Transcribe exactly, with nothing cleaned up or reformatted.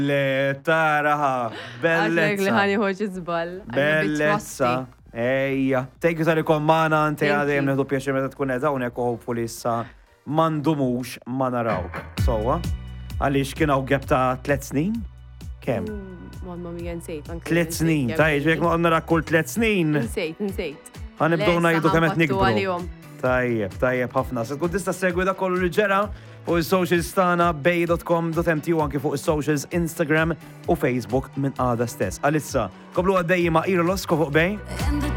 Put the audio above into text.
Le, taraha, Għaxek li bellezza. ħani ħoċi zbal. Bellezza. Ejja, thank you tal-ikom maħna, nti Thank għadem you. neħdu pjaċir meta tkun edha unek u hopefully issa mandumux ma narawk. Sowa, għalix kienaw għeb ta' tlet snin? Kem? Mamma mi nsejt. Tlet snin, ta' iġbek ma għanna kull tlet snin. Nsejt, nsejt. Għanibdow najdu kemet nikbru. għal-jom. Tajjeb, tajjeb, ħafna. Se tkun tista' segwi da kollu li ġera fuq is-socials tagħna bej dot com dot m t u anki fuq is-socials Instagram u Facebook minn għada stess. Għalissa, koplu għaddejji ma' Iro Losko fuq bej.